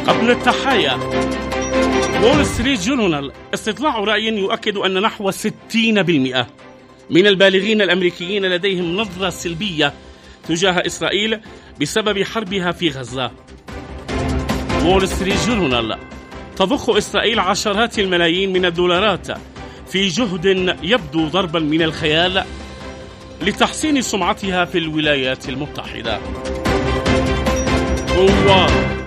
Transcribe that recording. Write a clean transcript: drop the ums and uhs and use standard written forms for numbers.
قبل التحايا، وول ستريت جورنال استطلاع رأي يؤكد أن نحو 60% من البالغين الأمريكيين لديهم نظرة سلبية تجاه إسرائيل بسبب حربها في غزة. وول ستريت جورنال: تضخ إسرائيل عشرات الملايين من الدولارات في جهد يبدو ضربا من الخيال لتحسين سمعتها في الولايات المتحدة.